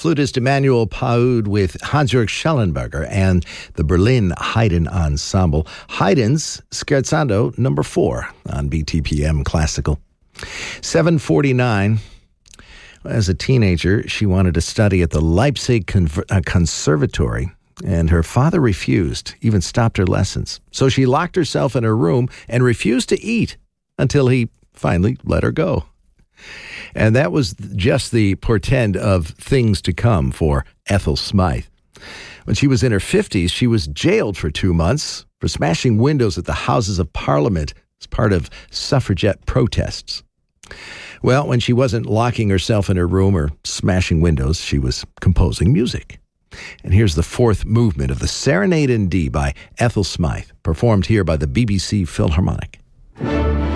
Flutist Emanuel Paud with Hans-Jörg Schellenberger and the Berlin Haydn Ensemble. Haydn's Scherzando number 4 on BTPM Classical. 7:49. As a teenager, she wanted to study at the Leipzig Conservatory, and her father refused, even stopped her lessons. So she locked herself in her room and refused to eat until he finally let her go. And that was just the portend of things to come for Ethel Smythe. When she was in her 50s, she was jailed for 2 months for smashing windows at the Houses of Parliament as part of suffragette protests. Well, when she wasn't locking herself in her room or smashing windows, she was composing music. And here's the 4th movement of the Serenade in D by Ethel Smythe, performed here by the BBC Philharmonic.